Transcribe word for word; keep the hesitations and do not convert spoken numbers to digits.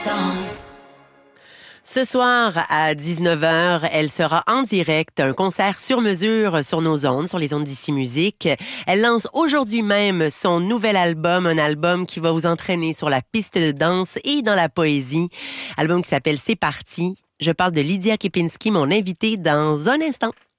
Ce soir, à dix-neuf heures, elle sera en direct, un concert sur mesure sur nos ondes, sur les ondes d'Ici Musique. Elle lance aujourd'hui même son nouvel album, un album qui va vous entraîner sur la piste de danse et dans la poésie. Album qui s'appelle C'est parti. Je parle de Lydia Kepinski, mon invitée, dans un instant.